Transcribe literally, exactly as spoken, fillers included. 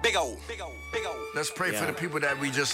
Let's pray Yeah. for the people that we just